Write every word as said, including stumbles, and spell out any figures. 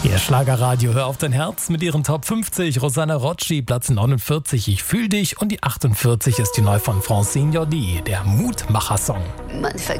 Ihr Schlagerradio, hör auf dein Herz mit ihren Top fünfzig. Rosanna Rocci, Platz neunundvierzig, Ich fühl dich. Und die achtundvierzig ist die neu von Francine Jordi, der Mutmacher-Song. Man vergisst